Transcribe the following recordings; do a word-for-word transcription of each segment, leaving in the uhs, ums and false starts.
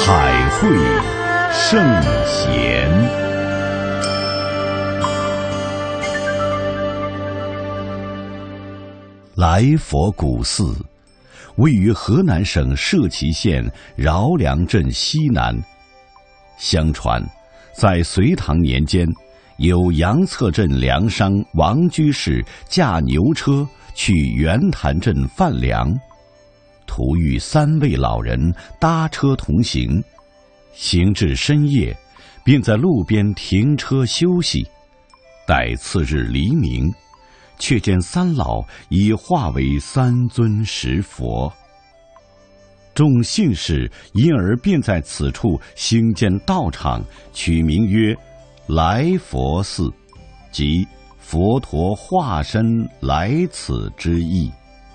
海会圣贤，来佛古寺位于河南省社旗县饶梁镇西南。相传，在隋唐年间，有杨策镇粮商王居士驾牛车去圆潭镇贩粮，途遇三位老人搭车同行，行至深夜，便在路边停车休息。待次日黎明，却见三老已化为三尊石佛。众信士因而便在此处兴建道场，取名曰来佛寺，即佛陀化身来此之意。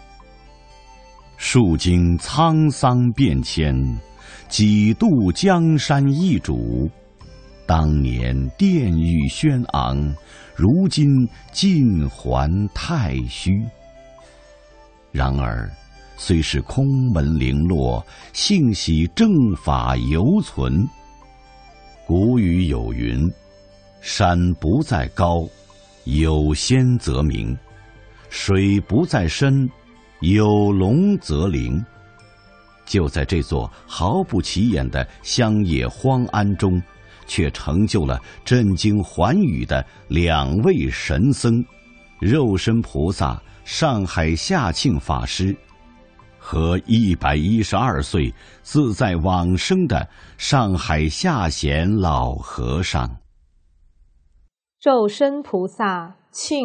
数经沧桑变迁，几度江山易主。当年殿宇轩昂，如今尽还太虚。然而虽是空门零落，幸喜正法犹存。古语有云：山不在高，有仙则名；水不在深，有龙则灵。就在这座毫不起眼的乡野荒庵中，却成就了震惊寰宇的两位神僧：肉身菩萨上海下庆法师和一百一十二岁自在往生的上海下贤老和尚。 肉身菩萨庆